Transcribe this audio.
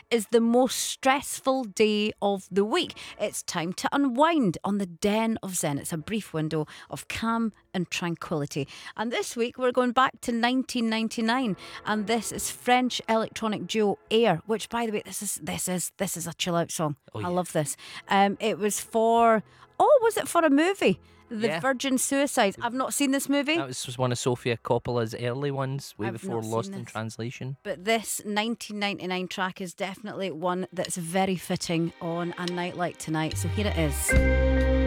is the most stressful day of the week. It's time to unwind on the Den of Zen. It's a brief window of calm and tranquility. And this week we're going back to 1999, and this is French electronic duo Air, which, by the way, this is a chill out song. Oh, I yeah. love this. It was for was it for a movie? The Yeah. Virgin Suicides. I've not seen this movie. That was one of Sofia Coppola's early ones, way I've before not Lost seen in this. Translation. But this 1999 track is definitely one that's very fitting on a night like tonight. So here it is.